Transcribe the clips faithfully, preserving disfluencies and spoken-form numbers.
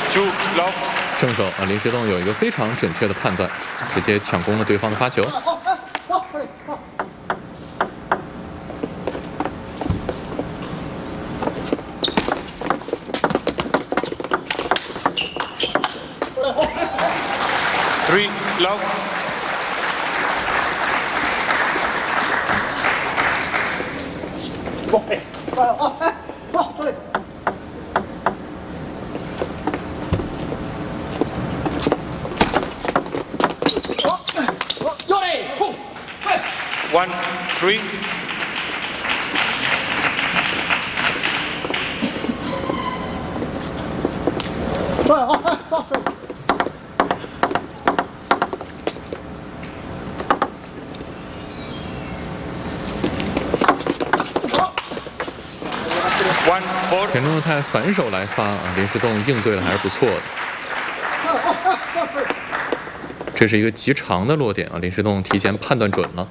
two love。 正手啊，林学栋有一个非常准确的判断，直接抢攻了对方的发球。 Three love。 哇，哎，加油啊！哎，好，这里。好，好，这里，冲，哎。 One three。 加油啊！哎，到手。 One four。 田中佑太反手来发啊，林时栋应对的还是不错的。这是一个极长的落点啊，林时栋提前判断准了。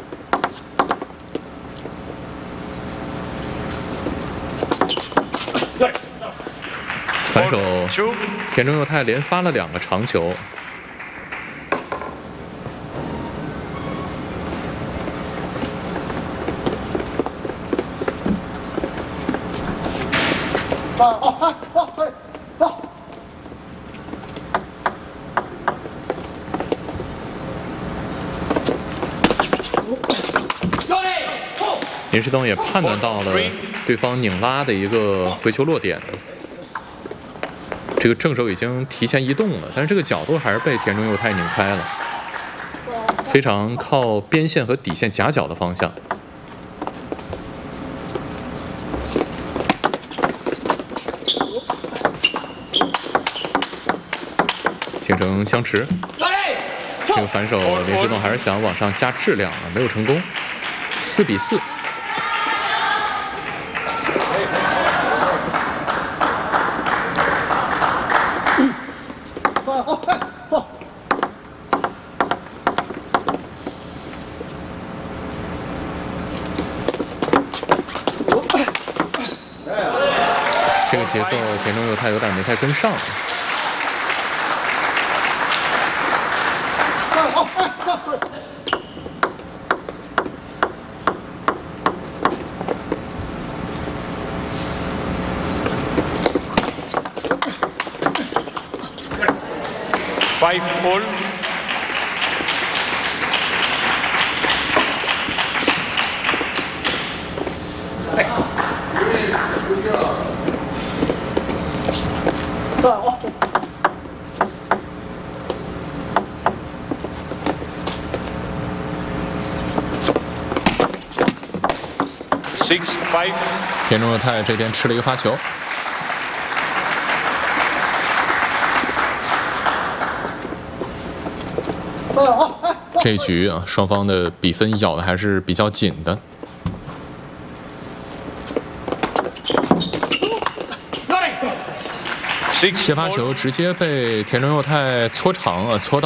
反手，田中佑太连发了两个长球。 哦哦哦，这里，好。 林时栋也判断到了对方拧拉的一个回球落点，这个正手已经提前移动了，但是这个角度还是被田中佑太拧开了，非常靠边线和底线夹角的方向。 形成相持，这个反手林时栋还是想往上加质量啊，没有成功，四比四。这个节奏田中佑太有点没太跟上。 Five all。 哎，对哦。 Six five。 田中佑太这边吃了一个发球。这一局啊，双方的比分咬的还是比较紧的。接发球直接被田中佑太搓长啊，搓到。